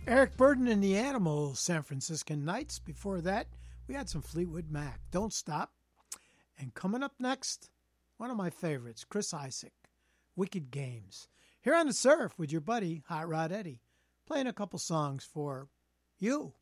Eric Burden and the Animals, San Franciscan Nights. Before that, we had some Fleetwood Mac, Don't Stop. And coming up next, one of my favorites, Chris Isaak, Wicked Games. Here on the Surf with your buddy, Hot Rod Eddie, playing a couple songs for you.